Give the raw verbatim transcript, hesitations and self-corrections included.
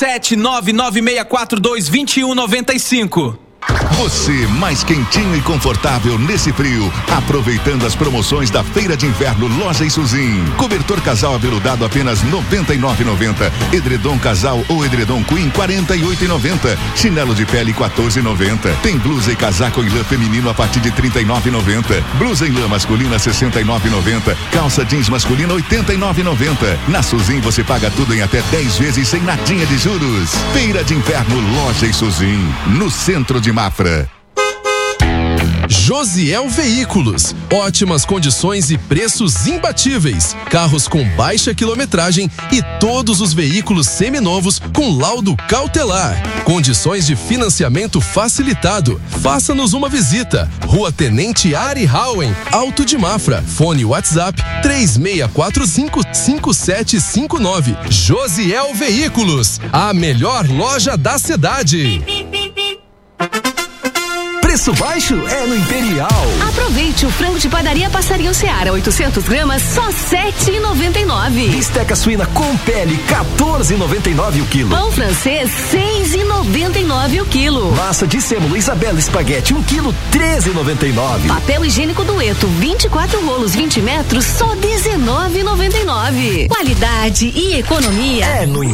sete nove nove seis quatro dois dois um nove cinco. Você mais quentinho e confortável nesse frio, aproveitando as promoções da Feira de Inverno Loja Isusim. Cobertor casal aveludado apenas noventa e nove reais e noventa centavos. Edredom casal ou edredom queen quarenta e oito reais e noventa centavos. Chinelo de pele quatorze reais e noventa centavos. Tem blusa e casaco em lã feminino a partir de trinta e nove reais e noventa centavos. Blusa em lã masculina sessenta e nove reais e noventa centavos. Calça jeans masculina oitenta e nove reais e noventa centavos. Na Suzim você paga tudo em até dez vezes sem nadinha de juros. Feira de Inverno Loja Isusim, no centro de Mafra. Josiel Veículos, ótimas condições e preços imbatíveis, carros com baixa quilometragem e todos os veículos seminovos com laudo cautelar, condições de financiamento facilitado. Faça-nos uma visita, Rua Tenente Ari Hauen, Alto de Mafra, fone WhatsApp três seis quatro cinco, cinco sete cinco nove. Josiel Veículos, a melhor loja da cidade. Preço baixo é no Imperial. Aproveite o frango de padaria Passarinho Seara, oitocentos gramas, só sete reais e noventa e nove. Bisteca suína com pele, quatorze reais e noventa e nove o quilo. Pão francês, seis reais e noventa e nove o quilo. Massa de sêmola Isabela Espaguete, um quilo, treze reais e noventa e nove. Papel higiênico Dueto, vinte e quatro rolos, vinte metros, só dezenove reais e noventa e nove. Qualidade e economia é no